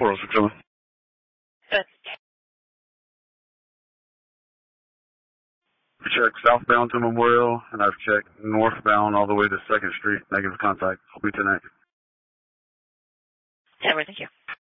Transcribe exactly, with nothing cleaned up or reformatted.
four oh six seven. Good. We checked southbound to Memorial, and I've checked northbound all the way to second Street. Negative contact. I'll be tonight. Yeah, thank you.